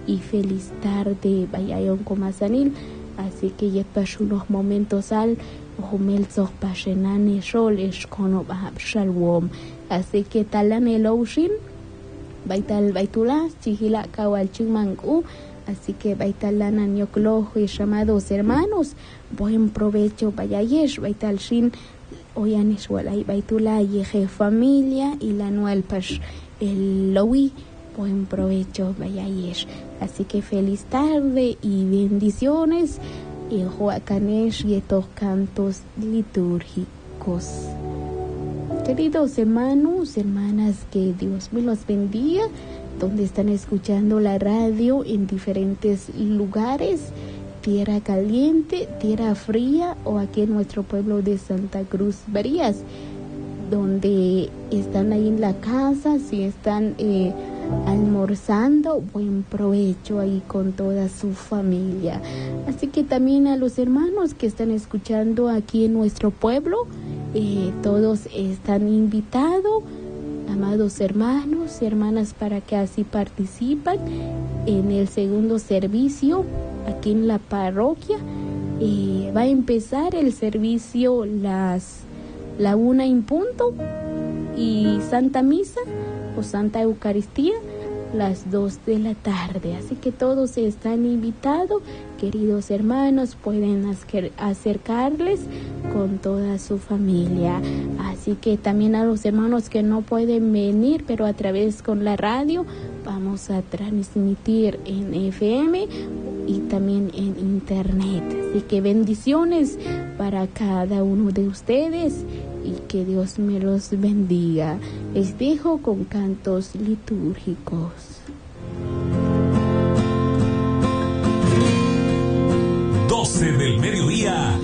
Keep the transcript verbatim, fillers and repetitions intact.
y feliz tarde, Bayayon Comasanil. Así que ya pasó unos momentos al Omelzos Pashenane Rol Escono Shalwom. Así que talan el Ocean, Baital Baitula, Chihila Kawal Chimangu. Así que Baitalan Anyoklo y llamados hermanos, buen provecho, Bayayesh, Baital Shin, Oyanishwalay, Baitula, Yeje familia y la Noel Pash, el Lowi, buen provecho, Bayayesh. Así que feliz tarde y bendiciones, y Joacanesh y estos cantos litúrgicos. Queridos hermanos, hermanas, que Dios me los bendiga, donde están escuchando la radio en diferentes lugares, tierra caliente, tierra fría, o aquí en nuestro pueblo de Santa Cruz Barías, donde están ahí en la casa, si están eh, almorzando, buen provecho ahí con toda su familia. Así que también a los hermanos que están escuchando aquí en nuestro pueblo, eh, todos están invitados, amados hermanos y hermanas, para que así participan en el segundo servicio aquí en la parroquia. Eh, va a empezar el servicio las la una en punto, y Santa Misa o Santa Eucaristía las dos de la tarde. Así que todos están invitados, queridos hermanos, pueden acercarles con toda su familia. Así que también a los hermanos que no pueden venir, pero a través con la radio, vamos a transmitir en F M y también en internet. Así que bendiciones para cada uno de ustedes y que Dios me los bendiga. Les dejo con cantos litúrgicos. doce del mediodía